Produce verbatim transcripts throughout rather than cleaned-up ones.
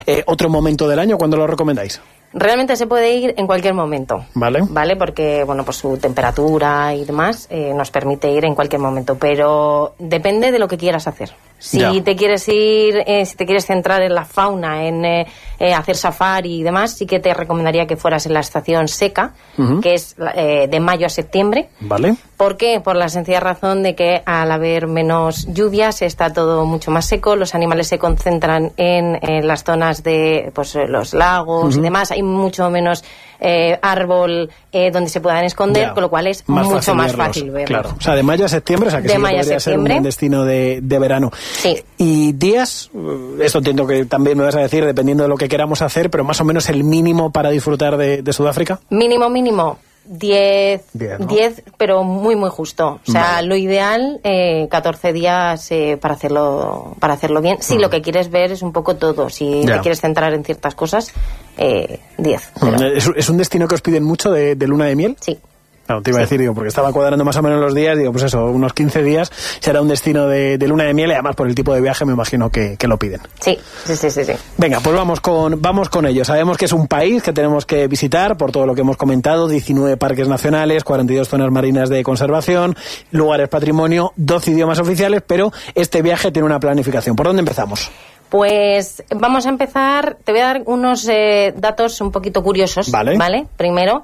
Eh, ¿Otro momento del año cuándo lo recomendáis? Realmente se puede ir en cualquier momento. Vale. Vale, porque bueno, pues su temperatura y demás eh, nos permite ir en cualquier momento, pero depende de lo que quieras hacer. Si ya. te quieres ir, eh, si te quieres centrar en la fauna, en eh, eh, hacer safari y demás, sí que te recomendaría que fueras en la estación seca, uh-huh. que es eh, de mayo a septiembre. Vale. ¿Por qué? Por la sencilla razón de que al haber menos lluvias está todo mucho más seco, los animales se concentran en, en las zonas de pues los lagos uh-huh. y demás, hay mucho menos eh, árbol eh, donde se puedan esconder, ya. con lo cual es más mucho fácil más fácil verlos. Claro. O sea, de mayo a septiembre, o sea que de sí mayo podría a septiembre. ser un destino de, de verano. Sí. Y días, esto entiendo que también me vas a decir, dependiendo de lo que queramos hacer, pero más o menos el mínimo para disfrutar de, de Sudáfrica. Mínimo, mínimo. diez, ¿no? diez, pero muy muy justo. O sea, vale. lo ideal, eh, catorce días eh, para hacerlo para hacerlo bien. Si uh-huh. lo que quieres ver es un poco todo, si ya. te quieres centrar en ciertas cosas, eh, diez. Uh-huh. Pero... ¿Es, ¿Es un destino que os piden mucho de, de luna de miel? Sí. Claro, te iba sí. a decir, digo, porque estaba cuadrando más o menos los días, digo, pues eso, unos quince días será un destino de, de luna de miel y además por el tipo de viaje me imagino que, que lo piden. Sí, sí, sí, sí, sí. Venga, pues vamos con, vamos con ello. Sabemos que es un país que tenemos que visitar por todo lo que hemos comentado, diecinueve parques nacionales, cuarenta y dos zonas marinas de conservación, lugares patrimonio, doce idiomas oficiales, pero este viaje tiene una planificación. ¿Por dónde empezamos? Pues vamos a empezar, te voy a dar unos eh, datos un poquito curiosos, ¿vale? ¿vale? Primero,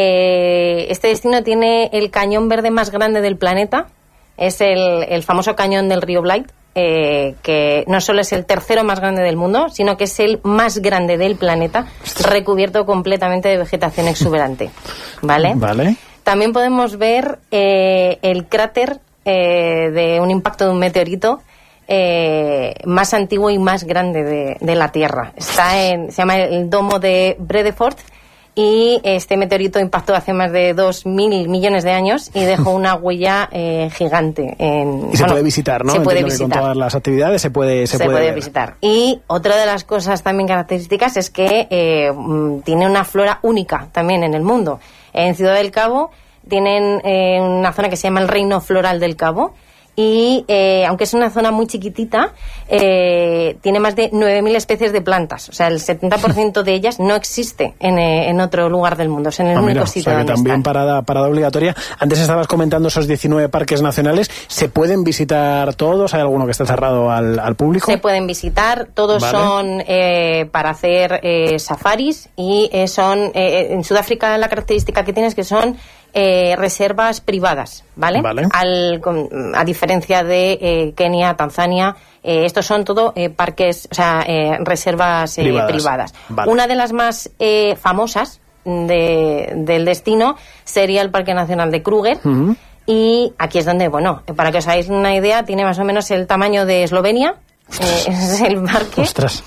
Eh, este destino tiene el cañón verde más grande del planeta, es el, el famoso cañón del río Blythe, eh, que no solo es el tercero más grande del mundo, sino que es el más grande del planeta, recubierto completamente de vegetación exuberante, ¿vale? Vale. También podemos ver eh, el cráter eh, de un impacto de un meteorito eh, más antiguo y más grande de, de la Tierra. Está en, se llama el domo de Vredefort. Y este meteorito impactó hace más de dos mil millones de años y dejó una huella eh, gigante. En, y se bueno, puede visitar, ¿no? Se puede Entiendo visitar. Que con todas las actividades se puede Se, se puede, puede visitar. Y otra de las cosas también características es que eh, tiene una flora única también en el mundo. En Ciudad del Cabo tienen eh, una zona que se llama el Reino Floral del Cabo. Y eh, aunque es una zona muy chiquitita, eh, tiene más de nueve mil especies de plantas. O sea, el setenta por ciento de ellas no existe en, eh, en otro lugar del mundo. Es en el ah, único mira, sitio o sea, que donde también están. parada, parada obligatoria. Antes estabas comentando esos diecinueve parques nacionales. ¿Se pueden visitar todos? ¿Hay alguno que está cerrado al, al público? Se pueden visitar. Todos vale. son eh, para hacer eh, safaris y eh, son... Eh, en Sudáfrica la característica que tiene es que son... Eh, reservas privadas, ¿vale? vale. Al, a diferencia de eh, Kenia, Tanzania, eh, estos son todo eh, parques, o sea, eh, reservas eh, privadas. privadas. Vale. Una de las más eh, famosas de, del destino sería el Parque Nacional de Kruger. Uh-huh. Y aquí es donde, bueno, para que os hagáis una idea, tiene más o menos el tamaño de Eslovenia. Eh, ese es el parque. Ostras.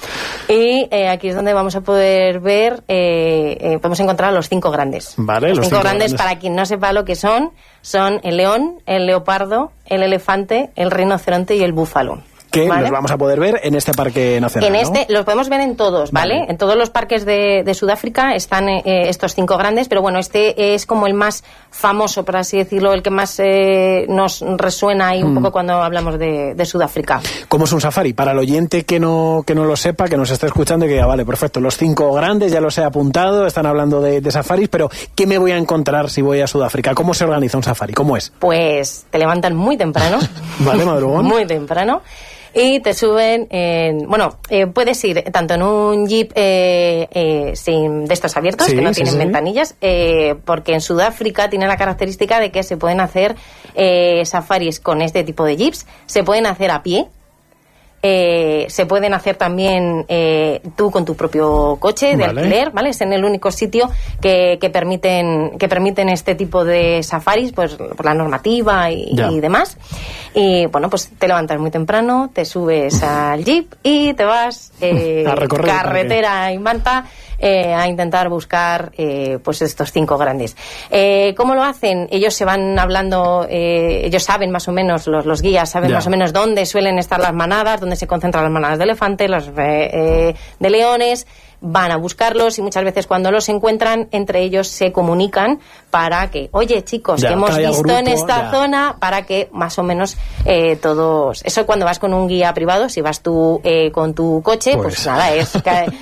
Y eh, aquí es donde vamos a poder ver, eh, eh, podemos encontrar a los cinco grandes. Vale, los, los cinco, cinco grandes, grandes, para quien no sepa lo que son, son el león, el leopardo, el elefante, el rinoceronte y el búfalo. Que ¿vale? los vamos a poder ver en este parque nacional, En este, ¿no? los podemos ver en todos, ¿vale? vale. En todos los parques de, de Sudáfrica están eh, estos cinco grandes, pero bueno, este es como el más famoso, por así decirlo, el que más eh, nos resuena ahí un mm. poco cuando hablamos de, de Sudáfrica. ¿Cómo es un safari? Para el oyente que no que no lo sepa, que nos esté escuchando y que diga, vale, perfecto, los cinco grandes ya los he apuntado, están hablando de, de safaris, pero ¿qué me voy a encontrar si voy a Sudáfrica? ¿Cómo se organiza un safari? ¿Cómo es? Pues te levantan muy temprano. Vale, madrugón. Muy temprano. Y te suben en... Bueno, eh, puedes ir tanto en un jeep eh, eh, sin de estos abiertos, sí, que no sí, tienen sí. ventanillas, eh, porque en Sudáfrica tiene la característica de que se pueden hacer eh, safaris con este tipo de jeeps, se pueden hacer a pie, eh, se pueden hacer también eh, tú con tu propio coche de vale. alquiler, ¿vale? Es en el único sitio que, que permiten que permiten este tipo de safaris, pues por la normativa y, y demás. Y bueno, pues te levantas muy temprano, te subes al jeep y te vas eh, a recorrer carretera y manta eh, a intentar buscar eh, pues estos cinco grandes. Eh, ¿Cómo lo hacen? Ellos se van hablando, eh, ellos saben más o menos, los, los guías saben ya. más o menos dónde suelen estar las manadas, dónde se concentran las manadas de elefantes, las eh, eh, de leones. Van a buscarlos y muchas veces cuando los encuentran, entre ellos se comunican para que, oye chicos, ya, que hemos visto grupo, en esta ya. zona, para que más o menos eh, todos... Eso cuando vas con un guía privado, si vas tú eh, con tu coche, pues, pues nada, es...